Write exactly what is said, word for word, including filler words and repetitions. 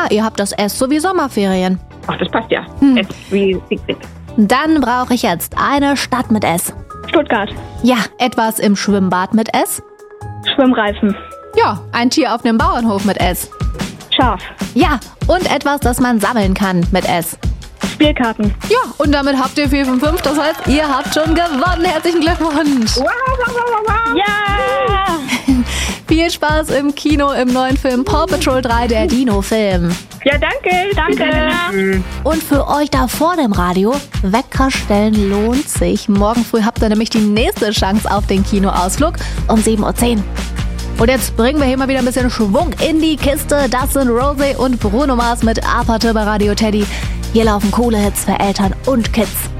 Ja, ihr habt das S so wie Sommerferien. Ach, das passt ja. Hm. S wie Siegfried. Dann brauche ich jetzt eine Stadt mit S. Stuttgart. Ja, etwas im Schwimmbad mit S. Schwimmreifen. Ja, ein Tier auf dem Bauernhof mit S. Schaf. Ja, und etwas, das man sammeln kann mit S. Spielkarten. Ja, und damit habt ihr vier von fünf. Das heißt, ihr habt schon gewonnen. Herzlichen Glückwunsch. Wow, wow, wow, wow, wow. Ja! Viel Spaß im Kino im neuen Film Paw Patrol drei, der Dino-Film. Ja, danke, danke. Und für euch da vor dem Radio, Wecker stellen lohnt sich. Morgen früh habt ihr nämlich die nächste Chance auf den Kinoausflug um sieben Uhr zehn. Und jetzt bringen wir hier mal wieder ein bisschen Schwung in die Kiste. Das sind Rosé und Bruno Mars mit Apathe bei Radio Teddy. Hier laufen coole Hits für Eltern und Kids.